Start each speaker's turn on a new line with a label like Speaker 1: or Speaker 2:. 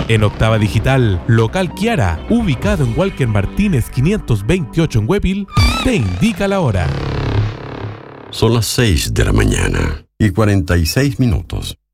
Speaker 1: En Octava Digital, local Kiara, ubicado en Walker Martínez 528 en Huepil, te indica la hora.
Speaker 2: Son las 6 de la mañana y 46 minutos.